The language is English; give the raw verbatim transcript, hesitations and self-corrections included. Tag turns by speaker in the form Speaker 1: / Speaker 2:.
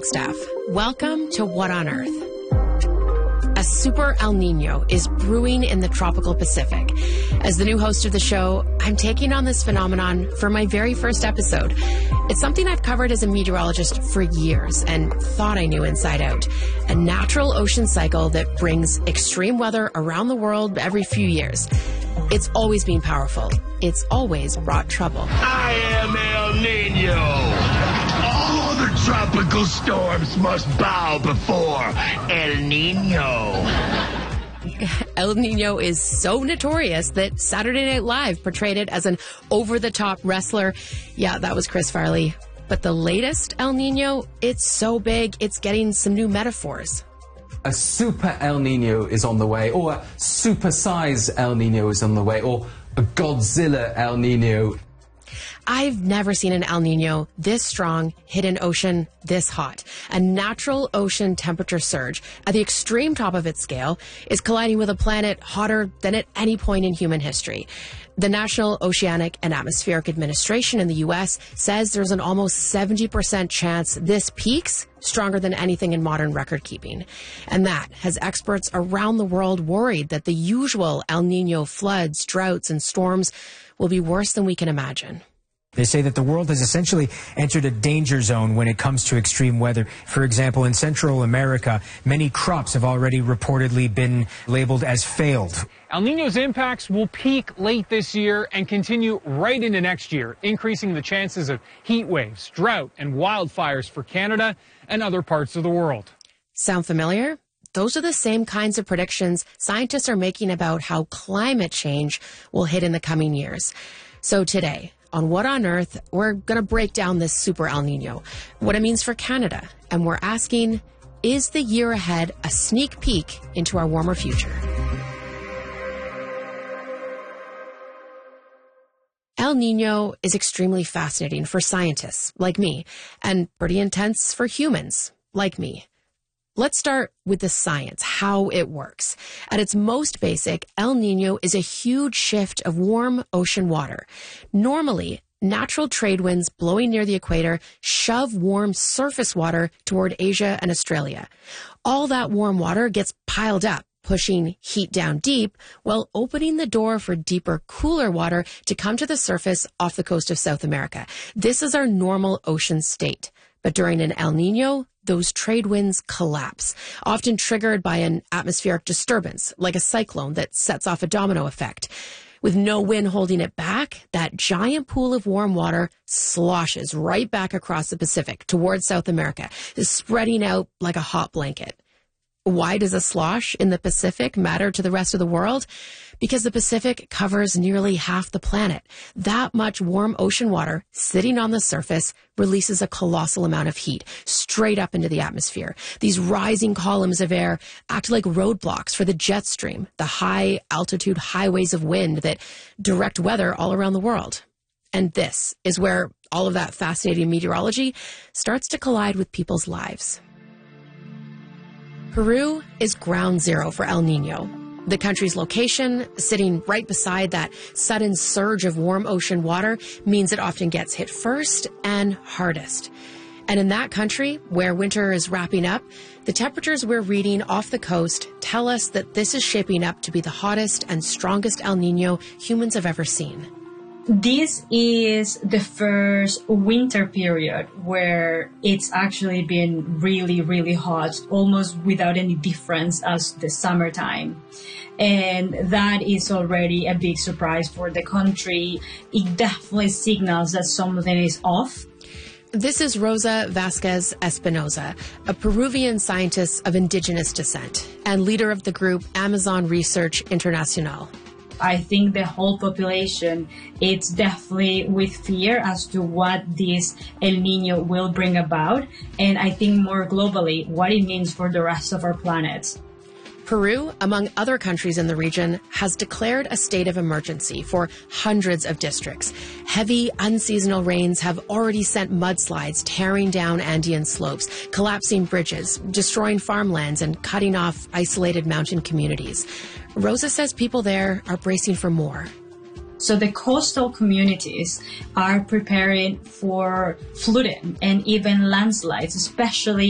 Speaker 1: Flagstaff. Welcome to What on Earth? A super El Nino is brewing in the tropical Pacific. As the new host of the show, I'm taking on this phenomenon for my very first episode. It's something I've covered as a meteorologist for years and thought I knew inside out. A natural ocean cycle that brings extreme weather around the world every few years. It's always been powerful. It's always brought trouble.
Speaker 2: I am El Nino. All other tropical storms must bow before El Nino.
Speaker 1: El Nino is so notorious that Saturday Night Live portrayed it as an over-the-top wrestler. Yeah, that was Chris Farley. But the latest El Nino, it's so big, it's getting some new metaphors.
Speaker 3: A super El Nino is on the way, or a super-size El Nino is on the way, or a Godzilla El Nino.
Speaker 1: I've never seen an El Nino this strong hit an ocean this hot. A natural ocean temperature surge at the extreme top of its scale is colliding with a planet hotter than at any point in human history. The National Oceanic and Atmospheric Administration in the U S says there's an almost seventy percent chance this peaks stronger than anything in modern record keeping. And that has experts around the world worried that the usual El Nino floods, droughts, and storms will be worse than we can imagine.
Speaker 4: They say that the world has essentially entered a danger zone when it comes to extreme weather. For example, in Central America, many crops have already reportedly been labeled as failed.
Speaker 5: El Nino's impacts will peak late this year and continue right into next year, increasing the chances of heat waves, drought, and wildfires for Canada and other parts of the world.
Speaker 1: Sound familiar? Those are the same kinds of predictions scientists are making about how climate change will hit in the coming years. So today, on What on Earth, we're going to break down this super El Nino, what it means for Canada, and we're asking, is the year ahead a sneak peek into our warmer future? El Nino is extremely fascinating for scientists like me, and pretty intense for humans like me. Let's start with the science, how it works. At its most basic, El Nino is a huge shift of warm ocean water. Normally, natural trade winds blowing near the equator shove warm surface water toward Asia and Australia. All that warm water gets piled up, pushing heat down deep, while opening the door for deeper, cooler water to come to the surface off the coast of South America. This is our normal ocean state. But during an El Nino, those trade winds collapse, often triggered by an atmospheric disturbance, like a cyclone that sets off a domino effect. With no wind holding it back, that giant pool of warm water sloshes right back across the Pacific towards South America, spreading out like a hot blanket. Why does a slosh in the Pacific matter to the rest of the world? Because the Pacific covers nearly half the planet. That much warm ocean water sitting on the surface releases a colossal amount of heat straight up into the atmosphere. These rising columns of air act like roadblocks for the jet stream, the high altitude highways of wind that direct weather all around the world. And this is where all of that fascinating meteorology starts to collide with people's lives. Peru is ground zero for El Nino. The country's location, sitting right beside that sudden surge of warm ocean water, means it often gets hit first and hardest. And in that country, where winter is wrapping up, the temperatures we're reading off the coast tell us that this is shaping up to be the hottest and strongest El Nino humans have ever seen.
Speaker 6: This is the first winter period where it's actually been really, really hot, almost without any difference as the summertime. And that is already a big surprise for the country. It definitely signals that something is off.
Speaker 1: This is Rosa Vasquez Espinoza, a Peruvian scientist of indigenous descent and leader of the group Amazon Research Internacional.
Speaker 6: I think the whole population, it's definitely with fear as to what this El Nino will bring about. And I think more globally, what it means for the rest of our planet.
Speaker 1: Peru, among other countries in the region, has declared a state of emergency for hundreds of districts. Heavy, unseasonal rains have already sent mudslides tearing down Andean slopes, collapsing bridges, destroying farmlands, and cutting off isolated mountain communities. Rosa says people there are bracing for more.
Speaker 6: So the coastal communities are preparing for flooding and even landslides, especially